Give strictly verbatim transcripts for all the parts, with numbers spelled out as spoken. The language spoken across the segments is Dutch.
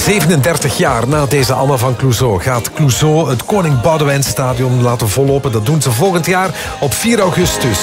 zevenendertig jaar na deze Anna van Clouseau gaat Clouseau het Koning Boudewijnstadion laten vollopen. Dat doen ze volgend jaar op vier augustus.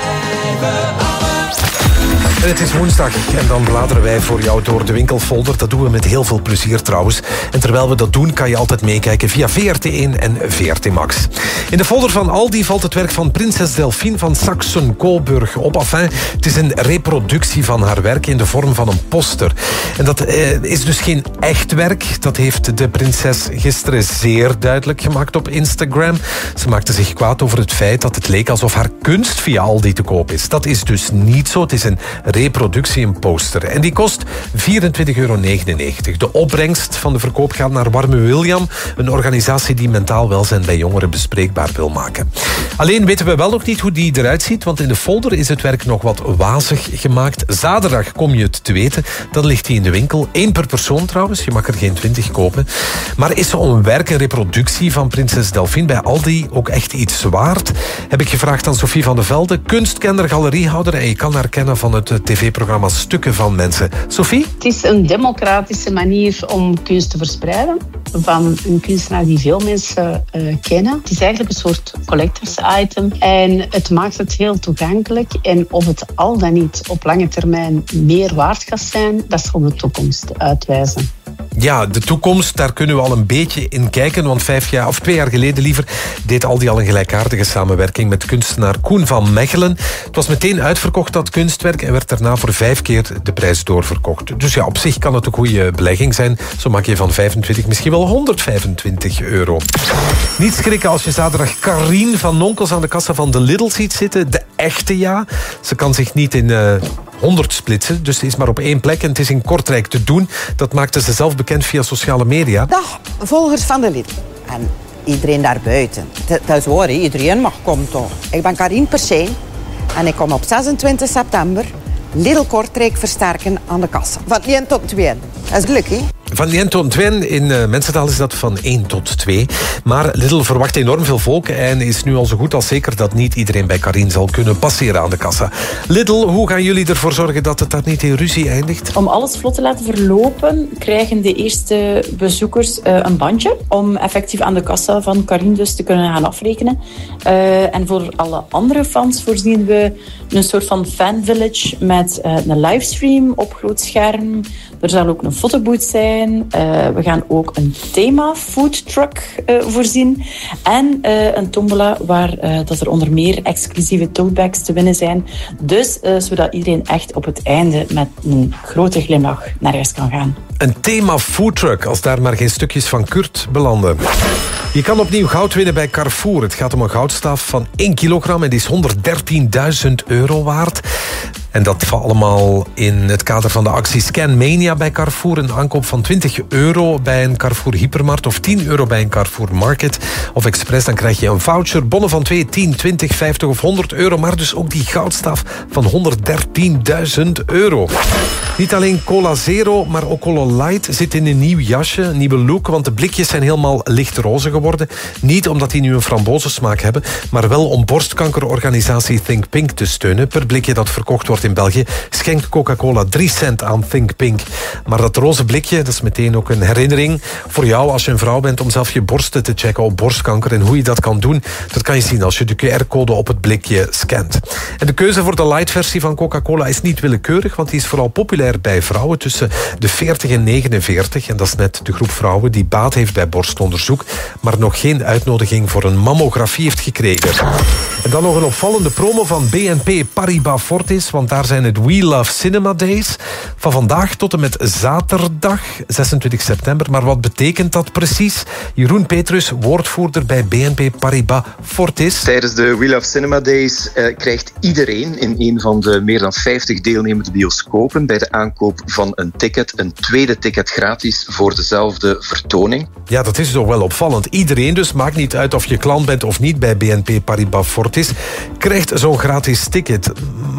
En het is woensdag en dan bladeren wij voor jou door de winkelfolder. Dat doen we met heel veel plezier trouwens. En terwijl we dat doen kan je altijd meekijken via V R T één en V R T Max. In de folder van Aldi valt het werk van prinses Delphine van Saxen-Coburg op. Enfin, het is een reproductie van haar werk in de vorm van een poster. En dat eh, is dus geen echt werk. Dat heeft de prinses gisteren zeer duidelijk gemaakt op Instagram. Ze maakte zich kwaad over het feit dat het leek alsof haar kunst via Aldi te koop is. Dat is dus niet zo. Het is een reproductie, een poster. En die kost vierentwintig euro negenennegentig. De opbrengst van de verkoop gaat naar Warme William, een organisatie die mentaal welzijn bij jongeren bespreekbaar wil maken. Alleen weten we wel nog niet hoe die eruit ziet, want in de folder is het werk nog wat wazig gemaakt. Zaterdag kom je het te weten. Dan ligt die in de winkel. Eén per persoon trouwens. Je mag er geen twintig kopen. Maar is zo'n werk, een reproductie van prinses Delphine bij Aldi ook echt iets waard? Heb ik gevraagd aan Sophie van de Velde, kunstkenner, galeriehouder. En je kan haar kennen van het tv-programma Stukken van Mensen. Sophie? Het is een democratische manier om kunst te verspreiden. Van een kunstenaar die veel mensen uh, kennen. Het is eigenlijk een soort collectors item. En het maakt het heel toegankelijk. En of het al dan niet op lange termijn meer waard gaat zijn, dat zal de toekomst uitwijzen. Ja, de toekomst, daar kunnen we al een beetje in kijken. Want vijf jaar, of twee jaar geleden liever, deed Aldi al een gelijkaardige samenwerking met kunstenaar Koen van Mechelen. Het was meteen uitverkocht, dat kunstwerk, en werd daarna voor vijf keer de prijs doorverkocht. Dus ja, op zich kan het een goede belegging zijn. Zo maak je van vijfentwintig misschien wel honderdvijfentwintig euro. Niet schrikken als je zaterdag Karien van Nonkels aan de kassa van de Lidl ziet zitten. De echte, ja. Ze kan zich niet in Uh, honderd splitsen, dus ze is maar op één plek en het is in Kortrijk te doen. Dat maakte ze zelf bekend via sociale media. Dag, volgers van de Lidl. En iedereen daarbuiten. Dat is waar, iedereen mag komen toch. Ik ben Karien Persijn en ik kom op zesentwintig september Lidl Kortrijk versterken aan de kassa. Van één tot twee. Dat is leuk, hè? Van één tot twee, in uh, mensentaal is dat van één tot twee. Maar Lidl verwacht enorm veel volk en is nu al zo goed als zeker dat niet iedereen bij Karien zal kunnen passeren aan de kassa. Lidl, hoe gaan jullie ervoor zorgen dat het daar niet in ruzie eindigt? Om alles vlot te laten verlopen, krijgen de eerste bezoekers uh, een bandje om effectief aan de kassa van Karien dus te kunnen gaan afrekenen. Uh, en voor alle andere fans voorzien we een soort van fanvillage met uh, een livestream op groot scherm. Er zal ook een fotobooth zijn. Uh, we gaan ook een thema foodtruck uh, voorzien. En uh, een tombola waar uh, dat er onder meer exclusieve totebags te winnen zijn. Dus uh, zodat iedereen echt op het einde met een grote glimlach naar huis kan gaan. Een thema foodtruck, als daar maar geen stukjes van Kurt belanden. Je kan opnieuw goud winnen bij Carrefour. Het gaat om een goudstaaf van één kilogram en die is honderddertienduizend euro waard. En dat allemaal in het kader van de actie Scanmania bij Carrefour. Een aankoop van twintig euro bij een Carrefour Hypermarkt of tien euro bij een Carrefour Market of Express. Dan krijg je een voucher, bonnen van twee, tien, twintig, vijftig of honderd euro. Maar dus ook die goudstaaf van honderddertienduizend euro. Niet alleen Cola Zero, maar ook Cola Light zit in een nieuw jasje, een nieuwe look. Want de blikjes zijn helemaal lichtroze geworden. Niet omdat die nu een frambozensmaak hebben, maar wel om borstkankerorganisatie Think Pink te steunen. Per blikje dat verkocht wordt in België schenkt Coca-Cola drie cent aan Think Pink. Maar dat roze blikje, dat is meteen ook een herinnering voor jou als je een vrouw bent om zelf je borsten te checken op borstkanker. En hoe je dat kan doen, dat kan je zien als je de Q R-code op het blikje scant. En de keuze voor de light-versie van Coca-Cola is niet willekeurig, want die is vooral populair bij vrouwen tussen de veertig en negenenveertig. En dat is net de groep vrouwen die baat heeft bij borstonderzoek, maar nog geen uitnodiging voor een mammografie heeft gekregen. En dan nog een opvallende promo van B N P Paribas Fortis, want daar zijn het We Love Cinema Days. Van vandaag tot en met zaterdag, zesentwintig september. Maar wat betekent dat precies? Jeroen Petrus, woordvoerder bij B N P Paribas Fortis. Tijdens de We Love Cinema Days uh, krijgt iedereen in een van de meer dan vijftig deelnemende bioscopen bij de aankoop van een ticket een tweede ticket gratis voor dezelfde vertoning. Ja, dat is toch wel opvallend. Iedereen dus, maakt niet uit of je klant bent of niet bij B N P Paribas Fortis, krijgt zo'n gratis ticket.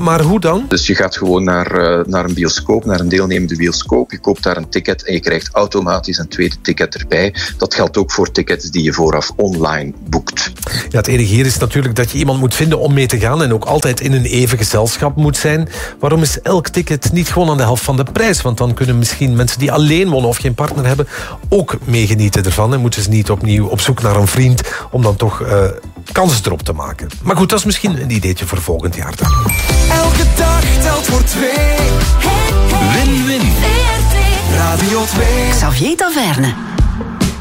maar hoe dan? Dus je gaat gewoon naar, uh, naar een bioscoop, naar een deelnemende bioscoop. Je koopt daar een ticket en je krijgt automatisch een tweede ticket erbij. Dat geldt ook voor tickets die je vooraf online boekt. Ja, het enige hier is natuurlijk dat je iemand moet vinden om mee te gaan en ook altijd in een even gezelschap moet zijn. Waarom is elk ticket niet gewoon aan de helft van de prijs? Want dan kunnen misschien mensen die alleen wonen of geen partner hebben ook meegenieten ervan en moeten ze niet opnieuw op zoek naar een vriend om dan toch uh, kans erop te maken. Maar goed, dat is misschien een ideetje voor volgend jaar dan. Elke dag telt voor twee. Win-win. Radio twee. Xavier Taverne.